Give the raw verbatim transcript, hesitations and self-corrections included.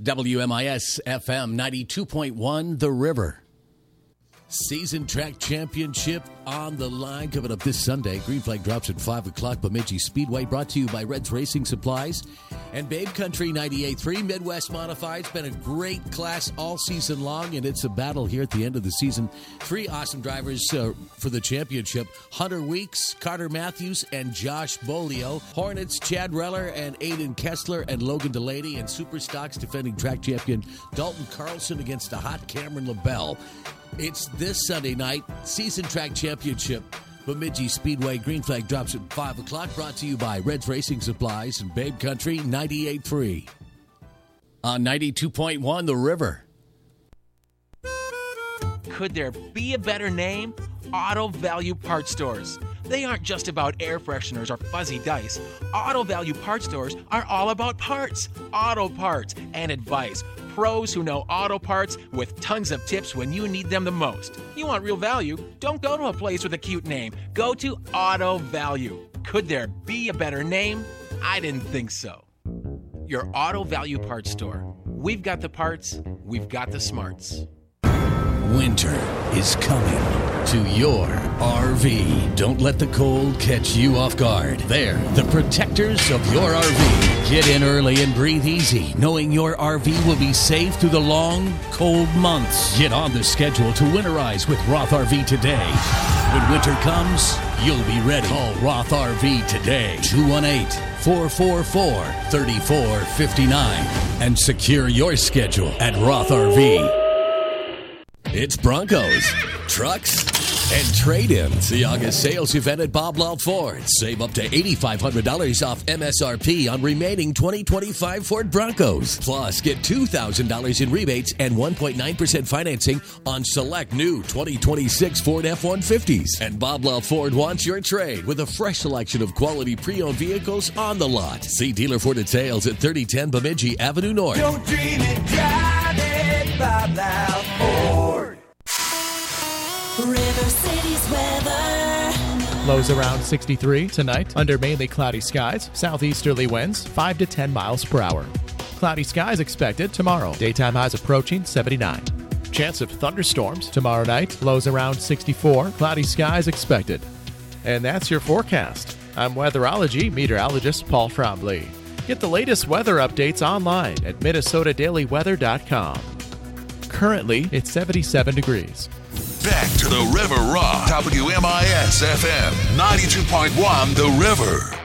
W M I S F M ninety-two point one, The River. Season Track Championship on the line coming up this Sunday. Green flag drops at five o'clock. Bemidji Speedway brought to you by Reds Racing Supplies and Babe Country ninety-eight point three. Midwest Modified. It's been a great class all season long, and it's a battle here at the end of the season. Three awesome drivers uh, for the championship. Hunter Weeks, Carter Matthews, and Josh Bolio. Hornets, Chad Reller, and Aiden Kessler, and Logan Delaney. And Superstocks defending track champion Dalton Carlson against the hot Cameron LaBelle. It's this Sunday night, Season Track Championship. Bemidji Speedway. Green flag drops at five o'clock. Brought to you by Reds Racing Supplies and Babe Country ninety-eight point three. On ninety-two point one, The River. Could there be a better name? Auto Value Parts Stores. They aren't just about air fresheners or fuzzy dice. Auto Value Parts Stores are all about parts, auto parts, and advice. Pros who know auto parts with tons of tips when you need them the most. You want real value? Don't go to a place with a cute name. Go to Auto Value. Could there be a better name? I didn't think so. Your Auto Value Parts Store. We've got the parts, we've got the smarts. Winter is coming to your R V. Don't let the cold catch you off guard. They're the protectors of your R V. Get in early and breathe easy, knowing your R V will be safe through the long, cold months. Get on the schedule to winterize with Roth R V today. When winter comes, you'll be ready. Call Roth R V today. two one eight, four four four, three four five nine and secure your schedule at Roth R V. It's Broncos, trucks, and trade-ins. The August sales event at Bob Lall Ford. Save up to eight thousand five hundred dollars off M S R P on remaining twenty twenty-five Ford Broncos. Plus, get two thousand dollars in rebates and one point nine percent financing on select new twenty twenty-six Ford F one fifties. And Bob Lall Ford wants your trade with a fresh selection of quality pre-owned vehicles on the lot. See dealer Ford at sales at thirty ten Bemidji Avenue North. Don't dream it, drive it, Bob Lall Ford. River City's weather. Lows around sixty-three tonight under mainly cloudy skies. Southeasterly winds five to ten miles per hour. Cloudy skies expected tomorrow. Daytime highs approaching seventy-nine. Chance of thunderstorms tomorrow night. Lows around sixty-four. Cloudy skies expected. And that's your forecast. I'm weatherology meteorologist Paul Trombley. Get the latest weather updates online at Minnesota Daily Weather dot com. Currently, it's seventy-seven degrees. Back to the River Rock. W M I S F M ninety-two point one, The River.